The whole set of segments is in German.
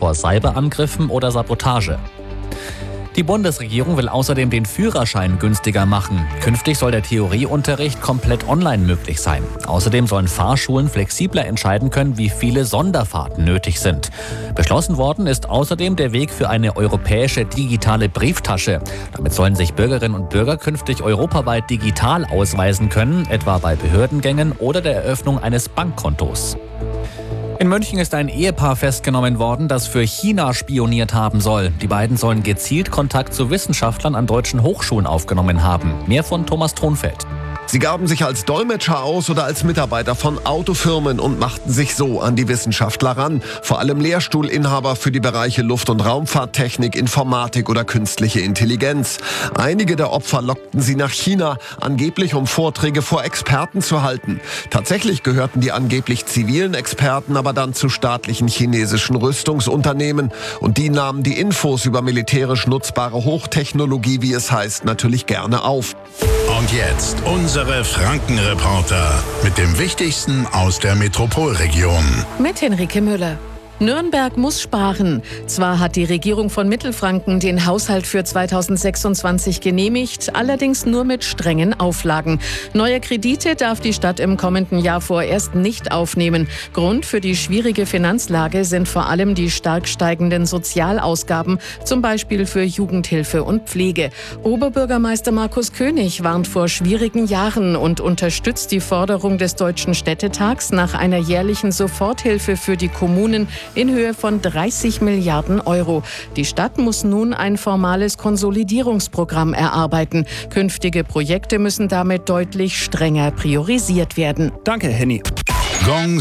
vor Cyberangriffen oder Sabotage. Die Bundesregierung will außerdem den Führerschein günstiger machen. Künftig soll der Theorieunterricht komplett online möglich sein. Außerdem sollen Fahrschulen flexibler entscheiden können, wie viele Sonderfahrten nötig sind. Beschlossen worden ist außerdem der Weg für eine europäische digitale Brieftasche. Damit sollen sich Bürgerinnen und Bürger künftig europaweit digital ausweisen können, etwa bei Behördengängen oder der Eröffnung eines Bankkontos. In München ist ein Ehepaar festgenommen worden, das für China spioniert haben soll. Die beiden sollen gezielt Kontakt zu Wissenschaftlern an deutschen Hochschulen aufgenommen haben. Mehr von Thomas Thronfeld. Sie gaben sich als Dolmetscher aus oder als Mitarbeiter von Autofirmen und machten sich so an die Wissenschaftler ran. Vor allem Lehrstuhlinhaber für die Bereiche Luft- und Raumfahrttechnik, Informatik oder künstliche Intelligenz. Einige der Opfer lockten sie nach China, angeblich um Vorträge vor Experten zu halten. Tatsächlich gehörten die angeblich zivilen Experten aber dann zu staatlichen chinesischen Rüstungsunternehmen. Und die nahmen die Infos über militärisch nutzbare Hochtechnologie, wie es heißt, natürlich gerne auf. Und jetzt unsere Franken-Reporter mit dem Wichtigsten aus der Metropolregion. Mit Henrike Müller. Nürnberg muss sparen. Zwar hat die Regierung von Mittelfranken den Haushalt für 2026 genehmigt, allerdings nur mit strengen Auflagen. Neue Kredite darf die Stadt im kommenden Jahr vorerst nicht aufnehmen. Grund für die schwierige Finanzlage sind vor allem die stark steigenden Sozialausgaben, zum Beispiel für Jugendhilfe und Pflege. Oberbürgermeister Markus König warnt vor schwierigen Jahren und unterstützt die Forderung des Deutschen Städtetags nach einer jährlichen Soforthilfe für die Kommunen in Höhe von 30 Milliarden Euro. Die Stadt muss nun ein formales Konsolidierungsprogramm erarbeiten. Künftige Projekte müssen damit deutlich strenger priorisiert werden. Danke, Henny. Gong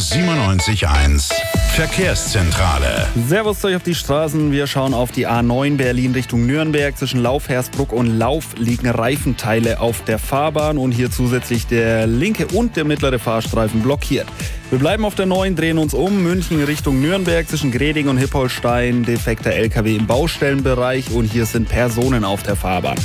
97.1 Verkehrszentrale. Servus euch auf die Straßen. Wir schauen auf die A9 Berlin Richtung Nürnberg. Zwischen Lauf-Hersbruck und Lauf liegen Reifenteile auf der Fahrbahn und hier zusätzlich der linke und der mittlere Fahrstreifen blockiert. Wir bleiben auf der 9, drehen uns um. München Richtung Nürnberg zwischen Greding und Hippolstein. Defekter LKW im Baustellenbereich und hier sind Personen auf der Fahrbahn.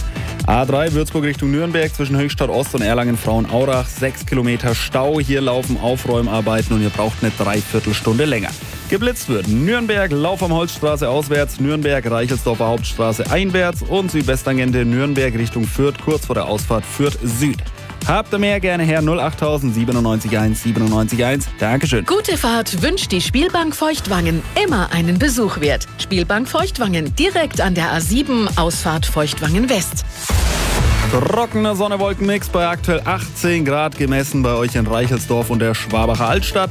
A3 Würzburg Richtung Nürnberg zwischen Höchstadt Ost und Erlangen-Frauenaurach. 6 Kilometer Stau. Hier laufen Aufräumarbeiten und ihr braucht eine Dreiviertelstunde länger. Geblitzt wird Nürnberg, Lauf am Holzstraße auswärts, Nürnberg, Reichelsdorfer Hauptstraße einwärts und Südwesttangente Nürnberg Richtung Fürth, kurz vor der Ausfahrt Fürth Süd. Habt ihr mehr, gerne her 08000 97 97 1. Dankeschön. Gute Fahrt wünscht die Spielbank Feuchtwangen. Immer einen Besuch wert. Spielbank Feuchtwangen, direkt an der A7, Ausfahrt Feuchtwangen West. Trockener Sonne-Wolken-Mix bei aktuell 18 Grad gemessen bei euch in Reichelsdorf und der Schwabacher Altstadt.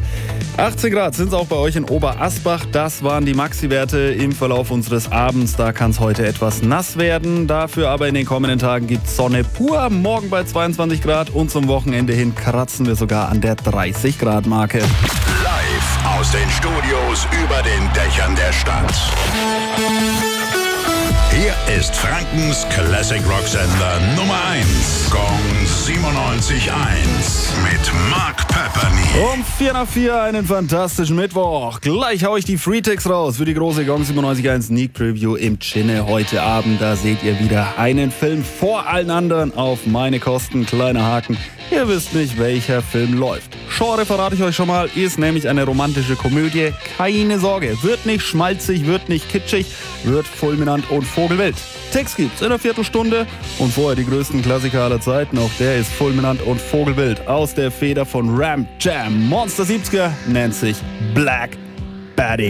18 Grad sind es auch bei euch in Oberasbach. Das waren die Maxi-Werte im Verlauf unseres Abends. Da kann es heute etwas nass werden. Dafür aber in den kommenden Tagen gibt es Sonne pur. Morgen bei 22 Grad und zum Wochenende hin kratzen wir sogar an der 30 Grad Marke. Live aus den Studios über den Dächern der Stadt. Hier ist Frankens Classic Rock Sender Nummer 1. Gong 97.1 mit Mark Pepperny. Um 4:04 einen fantastischen Mittwoch. Gleich hau ich die Freeticks raus für die große Gong 97.1 Sneak Preview im Chinne heute Abend. Da seht ihr wieder einen Film vor allen anderen auf meine Kosten. Kleiner Haken. Ihr wisst nicht, welcher Film läuft. Genre verrate ich euch schon mal, ist nämlich eine romantische Komödie. Keine Sorge, wird nicht schmalzig, wird nicht kitschig, wird fulminant und vogelwild. Text gibt's in einer Viertelstunde und vorher die größten Klassiker aller Zeiten. Auch der ist fulminant und vogelwild. Aus der Feder von Ram Jam. Monster 70er nennt sich Black Betty.